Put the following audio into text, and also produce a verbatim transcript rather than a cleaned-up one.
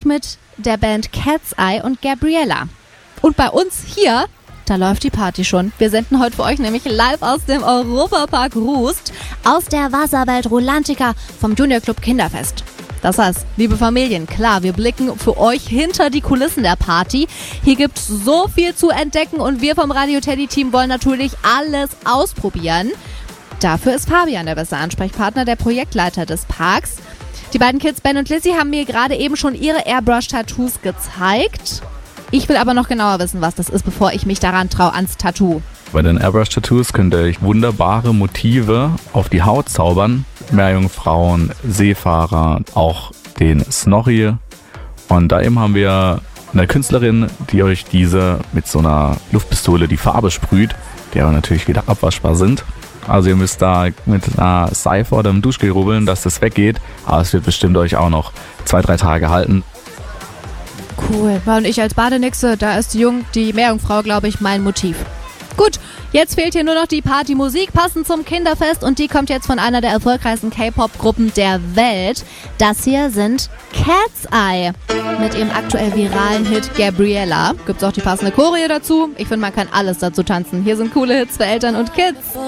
mit der Band Cat's Eye und Gabriella. Und bei uns hier, da läuft die Party schon. Wir senden heute für euch nämlich live aus dem Europapark Rust, aus der Wasserwelt Rolantica vom Junior Club Kinderfest. Das heißt, liebe Familien, klar, wir blicken für euch hinter die Kulissen der Party. Hier gibt's so viel zu entdecken und wir vom Radio Teddy Team wollen natürlich alles ausprobieren. Dafür ist Fabian der beste Ansprechpartner, der Projektleiter des Parks. Die beiden Kids Ben und Lizzie haben mir gerade eben schon ihre Airbrush-Tattoos gezeigt. Ich will aber noch genauer wissen, was das ist, bevor ich mich daran traue, ans Tattoo. Bei den Airbrush-Tattoos könnt ihr euch wunderbare Motive auf die Haut zaubern. Meerjungfrauen, Seefahrer, auch den Snorri. Und da eben haben wir eine Künstlerin, die euch diese mit so einer Luftpistole die Farbe sprüht, die aber natürlich wieder abwaschbar sind. Also ihr müsst da mit einer Seife oder einem Duschgel rubbeln, dass das weggeht. Aber es wird bestimmt euch auch noch zwei, drei Tage halten. Cool. Und ich als Badenixe, da ist die, Jung, die Meerjungfrau, glaube ich, mein Motiv. Gut, jetzt fehlt hier nur noch die Partymusik, passend zum Kinderfest. Und die kommt jetzt von einer der erfolgreichsten K-Pop-Gruppen der Welt. Das hier sind Cat's Eye. Mit ihrem aktuell viralen Hit Gabriella. Gibt's auch die passende Choreo dazu. Ich finde, man kann alles dazu tanzen. Hier sind coole Hits für Eltern und Kids.